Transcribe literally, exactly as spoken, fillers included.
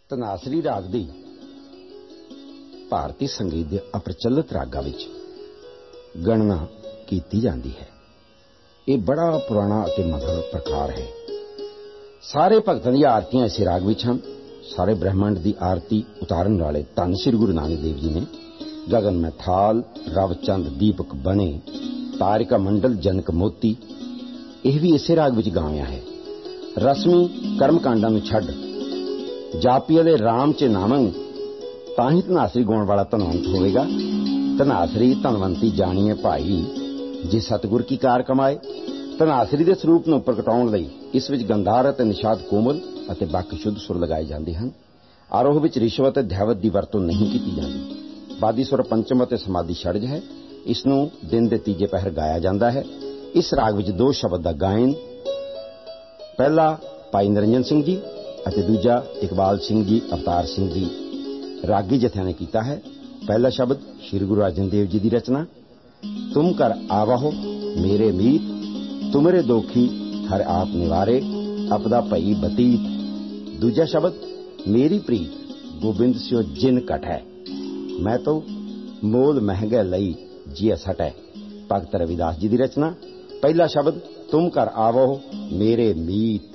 ਧਨਾਸਰੀ ਰਾਗ ਦੀ ਭਾਰਤੀ ਸੰਗੀਤ ਦੇ ਅਪ੍ਰਚਲਿਤ ਰਾਗਾਂ ਵਿੱਚ ਗਣਨਾ ਕੀਤੀ ਜਾਂਦੀ ਹੈ। ਇਹ ਬੜਾ ਪੁਰਾਣਾ ਅਤੇ ਮਧੁਰ ਪ੍ਰਕਾਰ ਹੈ। ਸਾਰੇ ਭਗਤਾਂ ਦੀਆਂ ਆਰਤੀਆਂ ਇਸੇ ਰਾਗ ਵਿੱਚ ਹਨ। ਸਾਰੇ ਬ੍ਰਹਿਮੰਡ ਦੀ ਆਰਤੀ ਉਤਾਰਨ ਵਾਲੇ ਧੰਨ ਸ੍ਰੀ ਗੁਰੂ ਨਾਨਕ ਦੇਵ ਜੀ ਨੇ ਗਗਨ ਮੈਂ ਥਾਲ, ਰਵ ਚੰਦ ਦੀਪਕ ਬਣੇ, ਤਾਰਿਕਾ ਮੰਡਲ ਜਨਕ ਮੋਤੀ, ਇਹ ਵੀ ਇਸੇ ਰਾਗ ਵਿੱਚ ਗਾਇਆ ਹੈ। ਰਸਮੀ ਕਰਮ ਕਾਂਡਾਂ ਨੂੰ ਛੱਡ ਜਾਪੀਏ ਦੇ ਰਾਮ ਚ ਨਾਮੰ, ਤਾਂ ਹੀ ਧਨਾਸਰੀ ਗਾਉਣ ਵਾਲਾ ਧਨਵੰਤ ਹੋਵੇਗਾ। ਧਨਾਸਰੀ ਧਨਵੰਤੀ ਜਾਣੀਏ ਭਾਈ, ਜੇ ਸਤਿਗੁਰ ਕੀ ਕਾਰ ਕਮਾਏ। ਧਨਾਸਰੀ ਦੇ ਸਰੂਪ ਨੂੰ ਪ੍ਰਗਟਾਉਣ ਲਈ ਇਸ ਵਿੱਚ ਗੰਧਾਰ ਅਤੇ ਨਿਸ਼ਾਦ ਕੋਮਲ ਅਤੇ ਬਾਕੀ ਸ਼ੁੱਧ ਸੁਰ ਲਗਾਏ ਜਾਂਦੇ ਹਨ। ਆਰੋਹ ਵਿੱਚ ਰਿਸ਼ਵ ਅਤੇ ਧੈਵਤ ਦੀ ਵਰਤੋਂ ਨਹੀਂ ਕੀਤੀ ਜਾਂਦੀ। ਬਾਦੀ ਸੁਰ ਪੰਚਮ ਅਤੇ ਸਮਾਧੀ ਛੜਜ ਹੈ। ਇਸ ਨੂੰ ਦਿਨ ਦੇ ਤੀਜੇ ਪਹਿਰ ਗਾਇਆ ਜਾਂਦਾ ਹੈ। ਇਸ ਰਾਗ ਵਿੱਚ ਦੋ ਸ਼ਬਦ ਦਾ ਗਾਇਨ ਪਹਿਲਾ ਭਾਈ ਨਿਰੰਜਨ ਸਿੰਘ ਜੀ ਅਤੇ ਦੂਜਾ ਇਕਬਾਲ ਸਿੰਘ ਜੀ, ਅਵਤਾਰ ਸਿੰਘ ਜੀ ਰਾਗੀ ਜਥਿਆਂ ਨੇ ਕੀਤਾ ਹੈ। ਪਹਿਲਾ ਸ਼ਬਦ ਸ਼੍ਰੀ ਗੁਰੂ ਅਰਜਨ ਦੇਵ ਜੀ ਦੀ ਰਚਨਾ, ਤੁਮ ਕਰ ਆਵਾਹੋ ਮੇਰੇ ਮੀਤ, ਤੁਮਰੇ ਦੋਖੀ ਹਰ ਆਪ ਨਿਵਾਰੇ, ਅਪਦਾ ਭਈ ਬਤੀਤ। ਦੂਜਾ ਸ਼ਬਦ ਮੇਰੀ ਪ੍ਰੀਤ ਗੋਬਿੰਦ ਸਿਓ ਜਿਨ ਘਟ ਹੈ, ਮੈਂ ਤੋ ਮੋਲ ਮਹਿੰਗੇ ਲਈ ਜੀ ਸਟ ਹੈ। ਭਗਤ ਰਵਿਦਾਸ ਜੀ ਦੀ ਰਚਨਾ। ਪਹਿਲਾ ਸ਼ਬਦ ਤੁਮ ਕਰ ਆਵੋ ਮੇਰੇ ਮੀਤ,